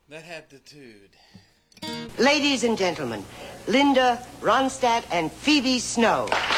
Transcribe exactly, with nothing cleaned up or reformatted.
That aptitude. Ladies and gentlemen, Linda Ronstadt and Phoebe Snow.